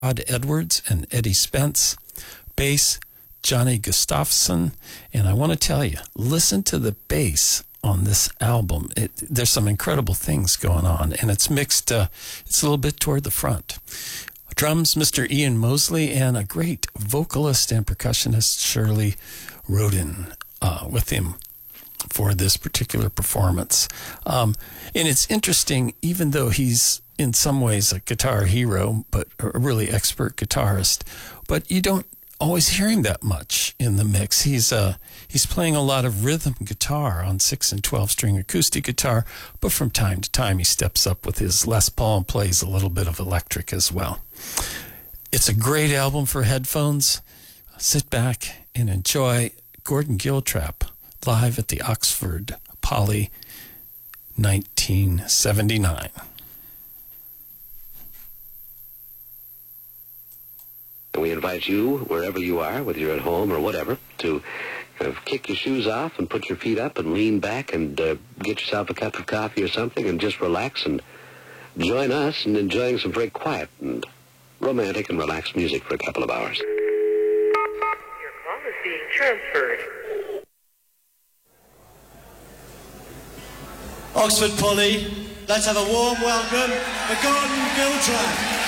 Todd Edwards and Eddie Spence. Bass, Johnny Gustafson. And I want to tell you, listen to the bass on this album. There's some incredible things going on, and it's mixed, it's a little bit toward the front. Drums, Mr. Ian Mosley, and a great vocalist and percussionist, Shirley Roden, with him for this particular performance. And it's interesting, even though he's in some ways a guitar hero, but a really expert guitarist, but you don't always hear him that much in the mix. He's playing a lot of rhythm guitar on 6 and 12 string acoustic guitar, but from time to time he steps up with his Les Paul and plays a little bit of electric as well. It's a great album for headphones. Sit back and enjoy Gordon Giltrap live at the Oxford Poly 1979. We invite you, wherever you are, whether you're at home or whatever, to kick your shoes off and put your feet up and lean back and get yourself a cup of coffee or something and just relax and join us in enjoying some very quiet and romantic and relaxed music for a couple of hours. Your call is being transferred. Oxford Poly, let's have a warm welcome for Gordon Giltrap.